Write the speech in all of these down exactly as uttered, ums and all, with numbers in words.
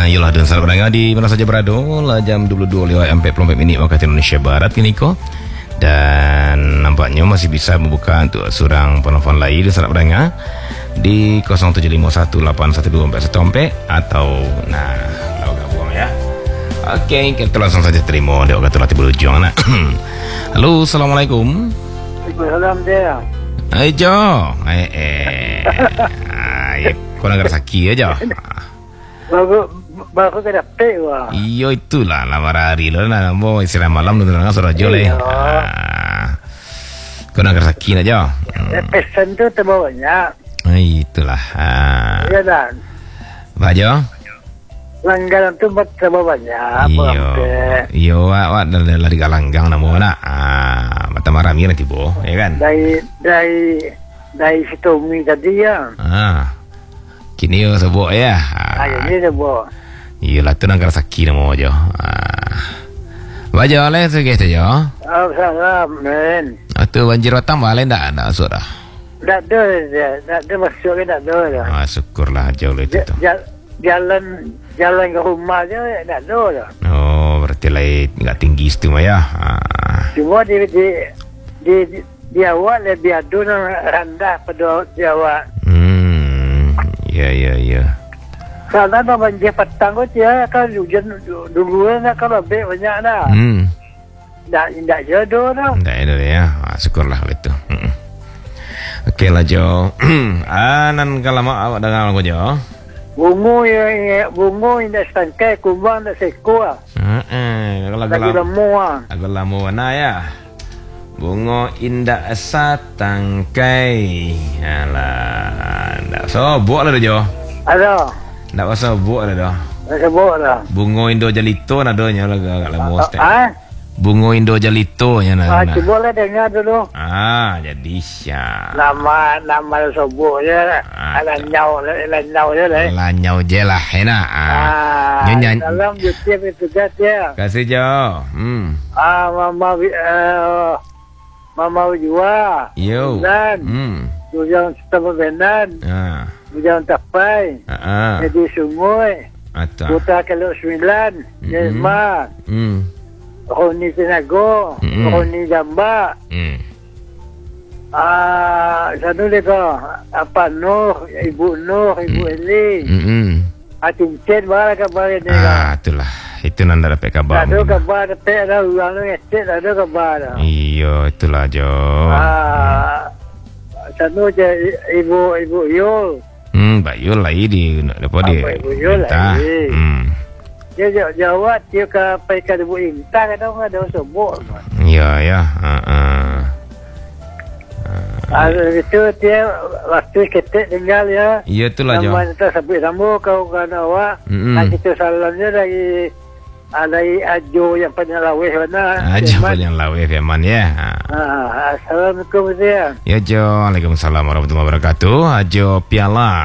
Yalah, dan selamat mendengar di mana saja berada lah, jam dua puluh dua lewat empat puluh empat minit waktu Indonesia Barat ini ko. Dan nampaknya masih bisa membuka untuk surang penelpon lain dan selamat mendengar di kosong tujuh lima satu lapan satu dua empat satu atau nah lau gabung ya. Okey, kita langsung saja terima dia kata latih berujung nak. Halo, assalamualaikum. Waalaikumsalam dia. Hai Jo. Eh eh. Ai, kau nak sakit aja. Baru baru kena pek wah. Iyo itulah lamar hari lo na mau istirahat malam tu dengan surat jole. Kau nak sakit aja. Pesan tu terbawa banyak. Itulah. Ya dan. Bajo. Langganan tu terbawa banyak. Iyo. Iyo awak awak dah lari galanggang namo nak. Ah, mata marah mi nanti bo, ya kan? Dari dari dari situ mi tadi ya. Ah. Kini yo sebut ya. Ah, ini sebut. Iyalah tu nak sakit namo aja. Ah. Bajo le sikit saja. Oh, salam men. Atau banjir datang balik tak ada masuk dah. Tak ada dia, tak ada masuk ke tak ada dah. Ah, syukurlah jauh le itu tu. Jalan jalan ke rumah je tak ada dah. Oh, berarti lain enggak tinggi situ mah ya. Ah. Cuma di di di di awal lebih adu rendah pada di awal. Hmm. Ya ya ya. Karena dah banjir petang tu dia kan hujan dulu nak kalau lebih banyak dah. Hmm. Tak tak jodoh dah. Tak ada ya. Ah, syukurlah itu. Hmm. Okey lah Jo. Anan kalau mau awak dengar aku Jo. Bungu yang bungu yang setangkai kubang dah sekor. Heeh, kalau lagi lemu ah. Lagu lama mana ya? Bunga indah asa tangkai. Alah, ndak sobok lah Jo. Ada. Ndak pasal sobok lah dah. Dah sebut dah. Bunga Indo Jalito nadanya lah agak lama stek. Ah? Bunga Indo Jalito nya Ah, nah. cuba lah dengar dulu. Ah, jadi sya. Nama nama sebut je lah. Ah, Ada nyau, ada nyau je lah. Lanyau je lah enak. Ah. Ah, Nyanyi. dalam YouTube itu dia. Kasih Jo. Hmm. Ah, mama uh, mama Ujua. Yo. Dan Hmm. Ujang Setama Benan. Ah. Ujang Tapai. Ah. Jadi Sungui. Atau. Kota Kelok Sembilan. Jelma. Hmm. Roni Tenago. Mm-mm. Roni Jamba. Hmm. Ah, satu lagi apa Nur, Ibu Nur, Ibu Eli. Hmm. Atin Cen mana kabar ni kan? Ah, itulah. Itu nanda dapat kabar. Tak ada kabar, tak ada orang ni Cen, tak ada kabar. Iya, itulah Jo. Ah, satu je Ibu Ibu Yul. Hmm, Bayul lah ini dapat dia. Apa Ibu Yul Entah. lagi? Hmm. Dia jawab dia ke paikan Ibu Intan ada orang ada sebut. Ya ya. Ha ah. Ah, itu dia waktu kita tinggal ya. Iya itulah Jo. Nama kita sebut sama kau kan awak. Mm-mm. Nah, kita salamnya dari ah, dari Ajo yang penyelawih mana. Aja yang lawe Firman ya. Ha. Ah, Assalamualaikum dia. Ya Jo, Waalaikumsalam warahmatullahi wabarakatuh. Ajo Piala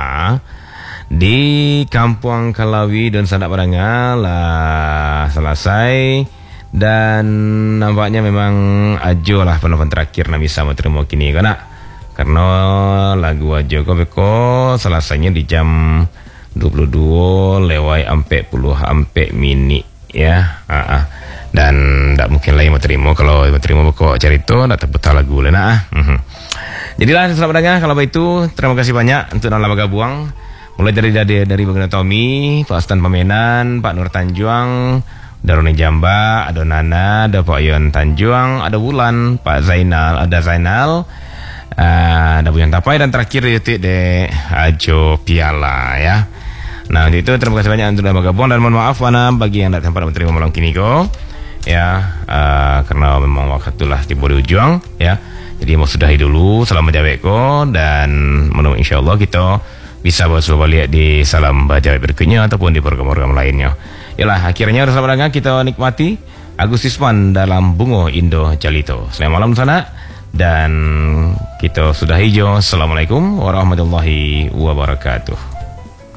di Kampung Kalawi dan Sanak Padangal lah selesai. Dan nampaknya memang Ajo lah penonton terakhir nak bisa terima kini kan nak. Karena lagu Ajo Kobeko selesainya di jam dua puluh dua lewat empat puluh empat minit ya. Ah, ah. Dan tak mungkin lagi mau terima kalau mau terima pokok cerita tak terputar lagu lah nak. Ah. Mhm. Jadilah selamat dengar kalau begitu. Terima kasih banyak untuk dalam gabung. Mulai dari dari dari Baginda Tommy, Pak Astan Pamenan, Pak Nur Tanjuang, Daruni Jamba, ada Nana, ada Pak Yon Tanjuang, ada Wulan, Pak Zainal, ada Zainal, uh, ada Bu Yan Tapai dan terakhir itu de Ajo Piala ya. Nah untuk itu terima kasih banyak untuk dalam gabung dan mohon maaf mana bagi yang tak sempat menerima malam kini ko ya uh, karena memang waktu itulah tiba di ujung ya. Jadi mau sudahi dulu selamat jawab ko dan menurut insyaallah kita bisa bersuara balik di salam baca berikutnya ataupun di program-program lainnya. Yalah, akhirnya bersama dengan kita nikmati Agustisman dalam Bunga Indo Jalito. Selamat malam sana dan kita sudah hijau. Assalamualaikum warahmatullahi wabarakatuh.